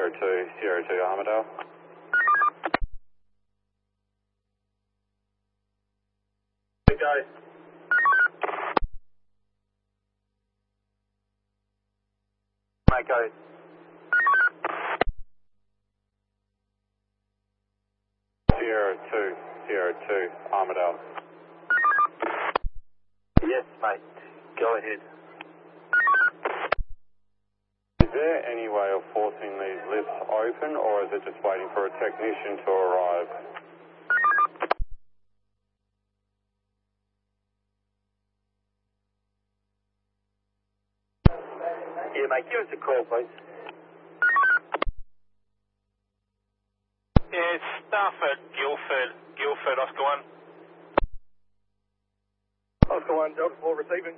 Sierra 2, Sierra 2 Armadale. Go. Mate, go. Sierra 2 Armadale. Yes, mate. Go ahead. Is there any way of forcing these lifts open, or is it just waiting for a technician to arrive? Yeah, mate, give us a call, please. Yeah, it's staff at Guildford, Oscar 1. Oscar 1, Delta 4 receiving.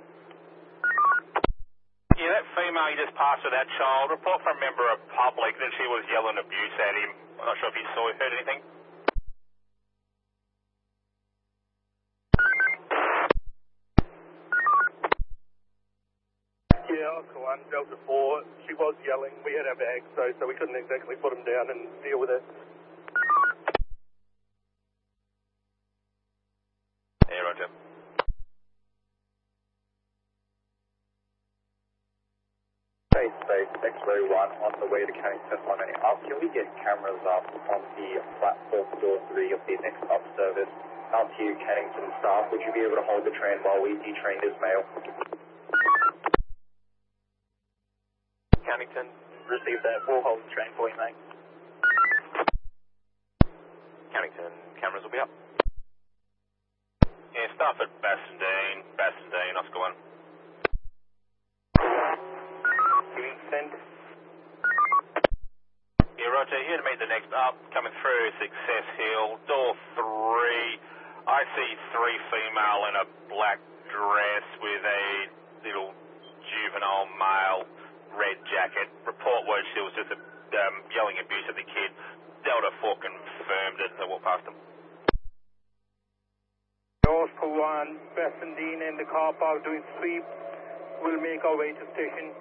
Yeah, that female you just passed with that child, report from a member of public that she was yelling abuse at him. I'm not sure if you heard anything. Yeah, Oscar 1, Delta 4. She was yelling. We had our bags, so we couldn't exactly put them down and deal with it. Yeah, roger. Space X-ray 1 on the way to Cannington 1A up. Can we get cameras up on the platform door 3 of the next up service? Out to you, Cannington staff. Would you be able to hold the train while we detrain this male? Cannington, receive that. We'll hold the train for you, mate. Cannington, cameras will be up. Yeah, staff at Bassendean, Oscar 1. Send. Yeah, roger, here to meet the next up, coming through Success Hill, door 3. I see 3 female in a black dress with a little juvenile male red jacket. Report was she was just yelling abuse at the kid. Delta 4 confirmed it, so we'll pass them. Oscar 1, Bassendean in the car park doing sweep. We'll make our way to station.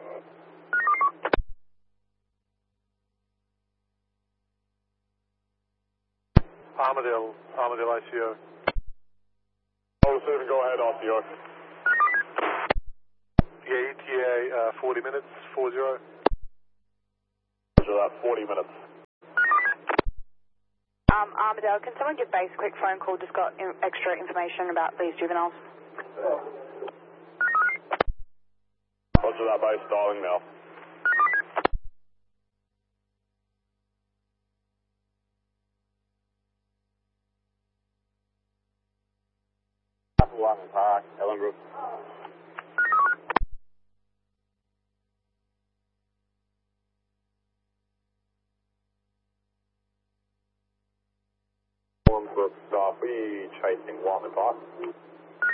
Armadale ICO. Oh, Stephen, go ahead, ICO. Yeah, ETA 40 minutes, 40. Roger that, 40 minutes. Armadale, can someone give base a quick phone call? Just got extra information about these juveniles. Roger that, base, dialing now. One Park, Ellenbrook. Ellenbrook staff, we chasing Wyman Park.